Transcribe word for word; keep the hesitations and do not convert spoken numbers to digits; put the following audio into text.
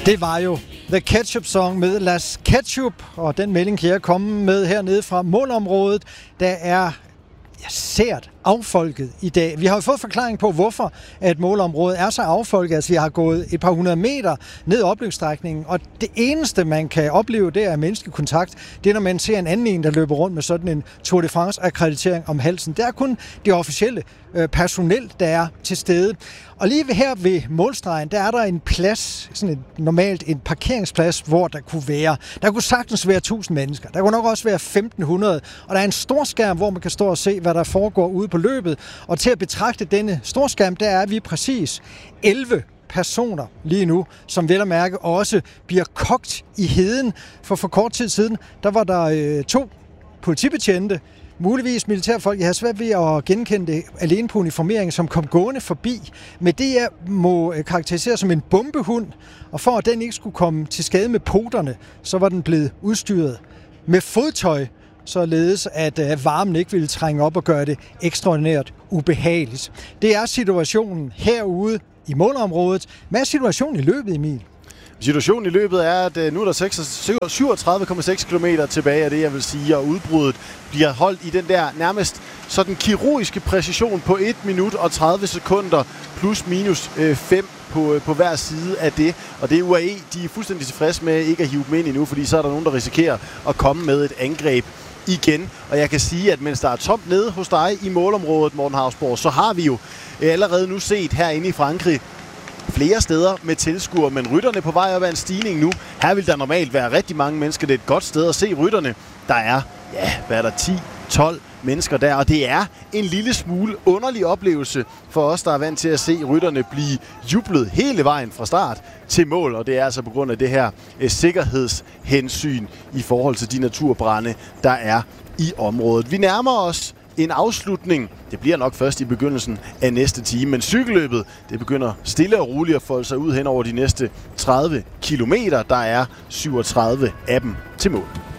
Det var jo The Ketchup Song med Las Ketchup, og den melding kan jeg komme med hernede fra målområdet. Der er ja, sært affolket i dag. Vi har jo fået forklaring på, hvorfor at målområdet er så affolket. Altså, vi har gået et par hundrede meter ned opløbsstrækningen, og det eneste, man kan opleve, det er menneskekontakt. Det er, når man ser en anden en, der løber rundt med sådan en Tour de France-akkreditering om halsen. Det er kun det officielle øh, personel, der er til stede. Og lige her ved målstregen, der er der en plads, sådan et, normalt en parkeringsplads, hvor der kunne være, der kunne sagtens være tusind mennesker. Der kunne nok også være femten hundrede, og der er en stor skærm, hvor man kan stå og se, hvad der foregår ude på løbet. Og til at betragte denne storskærm, der er vi præcis elleve personer lige nu, som vel at mærke også bliver kogt i heden. For for kort tid siden, der var der øh, to politibetjente, muligvis militærfolk. Jeg har svært ved at genkende det alene på uniformering, som kom gående forbi. Men det jeg må karakterisere som en bombehund, og for at den ikke skulle komme til skade med poterne, så var den blevet udstyret med fodtøj, således at varmen ikke ville trænge op og gøre det ekstraordinært ubehageligt. Det er situationen herude i målområdet. Hvad er situationen i løbet, Emil? Situationen i løbet er, at nu er der syvogtredive komma seks kilometer tilbage af det, jeg vil sige, og udbruddet bliver holdt i den der nærmest sådan kirurgiske præcision på et minut og tredive sekunder plus minus fem på, på hver side af det. Og det er U A E, de er fuldstændig tilfredse med ikke at hive dem ind endnu, fordi så er der nogen, der risikerer at komme med et angreb igen. Og jeg kan sige, at mens der er tomt nede hos dig i målområdet, Morten Hausborg, så har vi jo allerede nu set herinde i Frankrig flere steder med tilskuere, men rytterne på vej op ad en stigning nu. Her vil der normalt være rigtig mange mennesker. Det er et godt sted at se rytterne. Der er, ja, hvad er der, ti tolv mennesker der, og det er en lille smule underlig oplevelse for os, der er vant til at se rytterne blive jublet hele vejen fra start til mål, og det er altså på grund af det her eh, sikkerhedshensyn i forhold til de naturbrande, der er i området. Vi nærmer os en afslutning. Det bliver nok først i begyndelsen af næste time, men cykelløbet, det begynder stille og roligt at folde sig ud hen over de næste tredive kilometer. Der er syvogtredive af dem til mål.